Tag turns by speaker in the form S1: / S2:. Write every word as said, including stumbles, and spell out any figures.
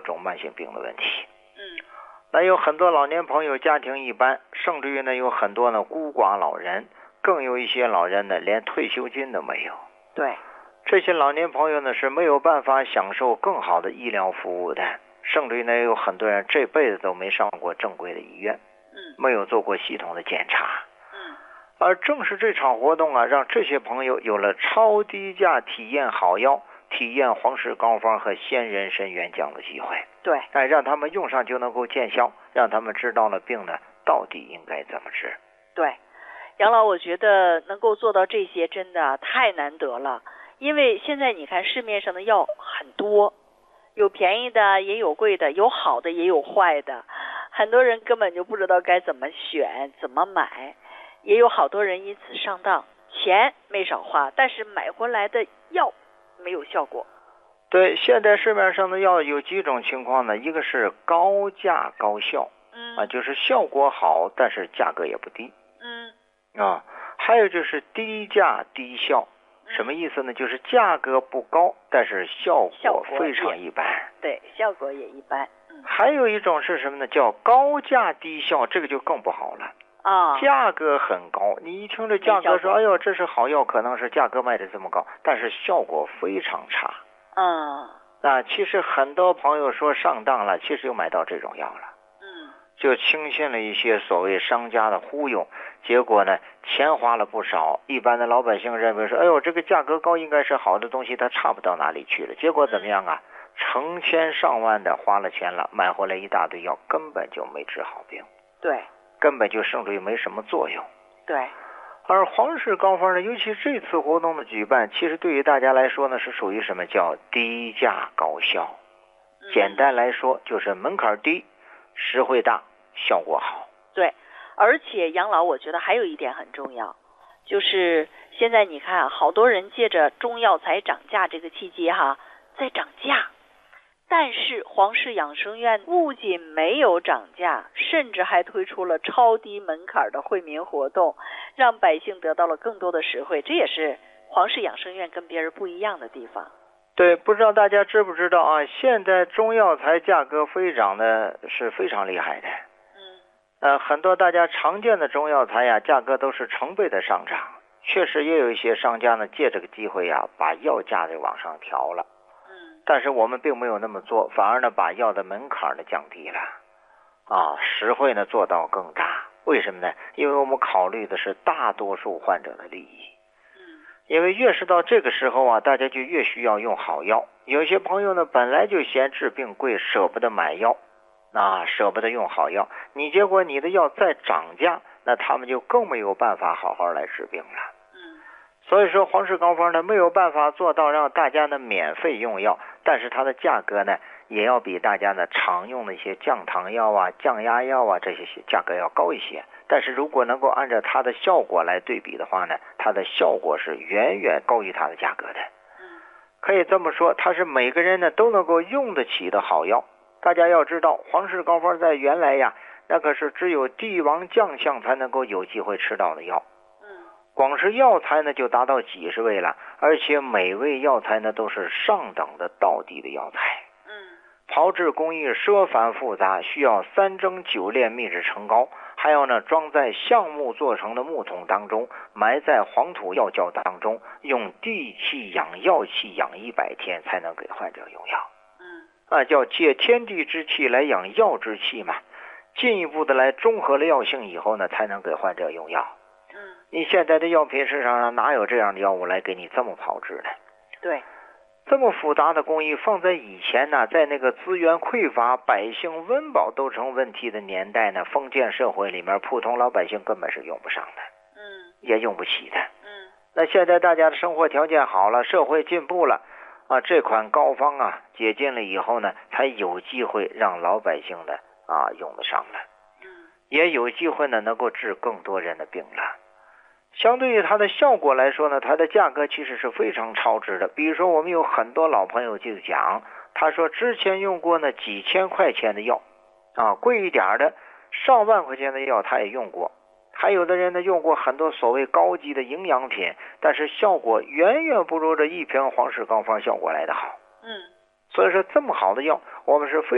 S1: 种慢性病的问题。
S2: 嗯，
S1: 那有很多老年朋友家庭一般，甚至于呢有很多呢孤寡老人，更有一些老人呢连退休金都没有。
S2: 对，
S1: 这些老年朋友呢是没有办法享受更好的医疗服务的，甚至于呢有很多人这辈子都没上过正规的医院，
S2: 嗯，
S1: 没有做过系统的检查。
S2: 嗯，
S1: 而正是这场活动啊，让这些朋友有了超低价体验好药、体验黄氏膏方和鲜人参原浆的机会。
S2: 对，
S1: 哎，让他们用上就能够见效，让他们知道了病呢到底应该怎么治。
S2: 对，杨老，我觉得能够做到这些真的太难得了，因为现在你看市面上的药很多，有便宜的也有贵的，有好的也有坏的，很多人根本就不知道该怎么选怎么买，也有好多人因此上当，钱没少花，但是买回来的药没有效果。
S1: 对，现在市面上的药有几种情况呢？一个是高价高效，
S2: 嗯
S1: 啊，就是效果好，但是价格也不低。
S2: 嗯
S1: 啊，还有就是低价低效，什么意思呢？就是价格不高，但是效果非常一般。
S2: 对，效果也一般。嗯，
S1: 还有一种是什么呢？叫高价低效，这个就更不好了。
S2: 啊，
S1: 价格很高，你一听这价格说，哎呦，这是好药，可能是价格卖的这么高，但是效果非常差。
S2: 嗯，
S1: 啊，其实很多朋友说上当了，其实又买到这种药了。
S2: 嗯，
S1: 就轻信了一些所谓商家的忽悠，结果呢，钱花了不少。一般的老百姓认为说，哎呦，这个价格高应该是好的东西，它差不到哪里去了。结果怎么样啊？成千上万的花了钱了，买回来一大堆药，根本就没治好病。
S2: 对，
S1: 根本就甚至于没什么作用。
S2: 对。
S1: 而黄氏膏方呢，尤其这次活动的举办，其实对于大家来说呢，是属于什么叫低价高效。
S2: 嗯、
S1: 简单来说，就是门槛低，实惠大，效果好。
S2: 对，而且杨老，我觉得还有一点很重要，就是现在你看，好多人借着中药材涨价这个契机哈，在涨价。但是黄氏养生院不仅没有涨价，甚至还推出了超低门槛的惠民活动，让百姓得到了更多的实惠，这也是黄氏养生院跟别人不一样的地方。
S1: 对，不知道大家知不知道啊？现在中药材价格飞涨的是非常厉害的。
S2: 嗯，
S1: 呃，很多大家常见的中药材呀，价格都是成倍的上涨。确实也有一些商家呢，借这个机会呀，把药价给往上调了。但是我们并没有那么做，反而呢把药的门槛呢降低了，啊，实惠呢做到更大。为什么呢？因为我们考虑的是大多数患者的利益。
S2: 嗯，
S1: 因为越是到这个时候啊，大家就越需要用好药。有些朋友呢本来就嫌治病贵，舍不得买药，啊，舍不得用好药，你结果你的药再涨价，那他们就更没有办法好好来治病了。所以说黄氏膏方呢没有办法做到让大家呢免费用药，但是它的价格呢也要比大家呢常用的一些降糖药啊、降压药啊这些价格要高一些。但是如果能够按照它的效果来对比的话呢，它的效果是远远高于它的价格的。可以这么说，它是每个人呢都能够用得起的好药。大家要知道，黄氏膏方在原来呀，那可是只有帝王将相才能够有机会吃到的药。光是药材呢就达到几十味了，而且每味药材呢都是上等的道地的药材。
S2: 嗯，
S1: 炮制工艺奢繁复杂，需要三蒸九炼秘制成膏，还有呢装在橡木做成的木桶当中，埋在黄土药窖当中，用地气养药气养一百天才能给患者用药。
S2: 嗯，
S1: 啊，叫借天地之气来养药之气嘛，进一步的来中和了药性以后呢，才能给患者用药。你现在的药品市场上哪有这样的药物来给你这么炮制的？
S2: 对，
S1: 这么复杂的工艺放在以前呢，在那个资源匮乏、百姓温饱都成问题的年代呢，封建社会里面，普通老百姓根本是用不上的，
S2: 嗯，
S1: 也用不起的。
S2: 嗯，
S1: 那现在大家的生活条件好了，社会进步了啊，这款膏方啊解禁了以后呢，才有机会让老百姓的啊用得上了，
S2: 嗯，
S1: 也有机会呢能够治更多人的病了。相对于它的效果来说呢，它的价格其实是非常超值的。比如说我们有很多老朋友就讲，他说之前用过呢几千块钱的药啊，贵一点的上万块钱的药他也用过，还有的人呢用过很多所谓高级的营养品，但是效果远远不如这一瓶黄氏膏方效果来得好。
S2: 嗯，
S1: 所以说这么好的药我们是非